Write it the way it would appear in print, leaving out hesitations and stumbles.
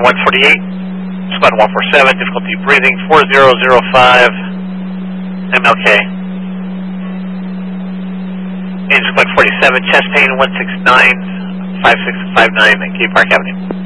148, squad 147, difficulty breathing, 4005, MLK. Engine squad 47, chest pain, 169, 5659, Cape Park Avenue.